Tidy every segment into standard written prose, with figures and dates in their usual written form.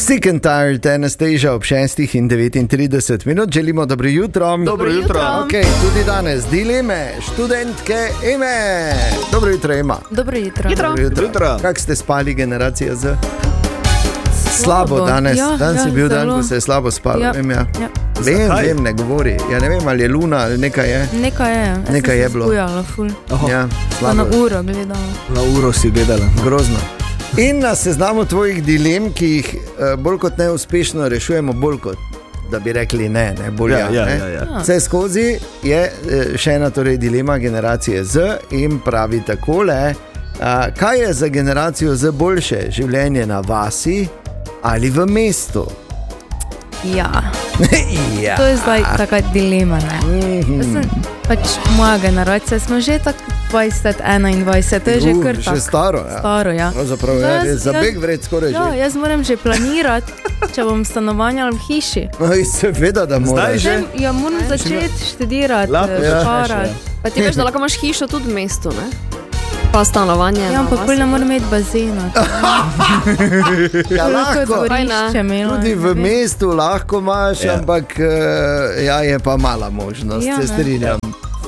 Sick and Tired, Anastasia ob 6:39. Želimo dobro jutro. Dobro jutro. Okay, tudi danes dileme študentke Eme. Dobro jutro, Ema. Dobro jutro. Kako ste spali, generacija Z? Slabo danes. Danes je bil dan, ko se je slabo spalo. Ja. Vem, ne govori. Ja, ne vem, ali je luna ali nekaj je. Nekaj je bilo. Skujalo, ful. Ja, Pa na uro gledala. Na uro si gledala. Grozno. In na seznamu tvojih dilem, ki jih bolj kot neuspešno rešujemo, bolj kot da bi rekli ne, bolj ja. Vse skozi je še ena torej dilema generacije Z in pravi takole, kaj je za generacijo Z boljše, življenje na vasi ali v mestu? Ja. Ja. To je zdaj taka dilema, ne? Pač moja generacija, smo že tako 20, 21, to je že kar tako. Že staro, ja. Staro, ja. Pravzaprav je za beg vred skoraj ja, že. jaz moram že planirati, če bom stanovanje ali v hiši. Seveda, da moraš. Ja, moram začeti študirati, šparati. Pa ti veš, da lahko imaš hišo tudi v mestu, ne? Pa stanovanje. Ja, ampak ne moram imeti bazena. Ja, lahko. Tudi v mestu lahko imaš, ampak je pa mala možnost, se strinjam.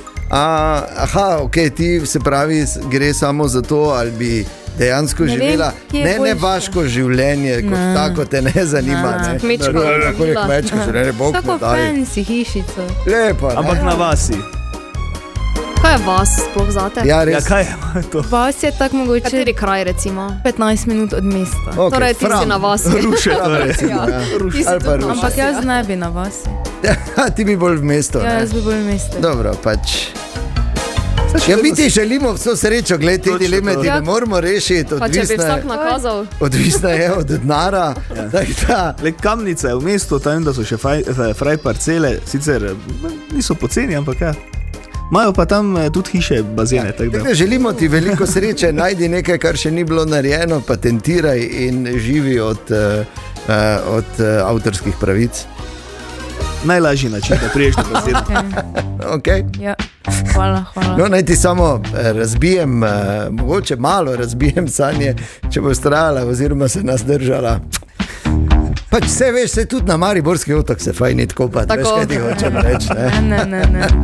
Ti se pravi, gre samo za to, ali bi dejansko živela nevaško življenje, kot tako te ne zanima. Kmečko življenje, Bog ne daj. Tako fancy hišico. Lepa, ne? Ampak na vasi. Kaj je vas sploh zate? Ja, res. Ja, kaj je to? Vas je tako mogoče Kateri kraj recimo? 15 minut od mesta. Okay, torej ti si na vasi. Ruše, torej. Ampak jaz ne bi na vasi. Ti bi bolj v mestu. Ja, jaz bi bolj v mestu. Dobro, pač. Ja, mi ti želimo vso srečo, glede te dileme, ti ne moramo rešiti. Pa če bi vsak nakazal. Odvisna je od denara. Le Kamnice v mestu, tam da so še fraj parcele, sicer niso poceni, ampak ja. Imajo pa tam tudi hiše, bazene. Želimo ti veliko sreče, najdi nekaj, kar še ni bilo narejeno, patentiraj in živi od avtorskih pravic. Najlažji način, da priješ do bazena. Okay. Ja. Hvala. No, naj ti samo razbijem, mogoče malo razbijem sanje, če bo strajala oziroma se nas držala. Pač vse veš, se tudi na Mariborski otok se fajn ni tako, pa veš, kaj ti hočem reči. Ne.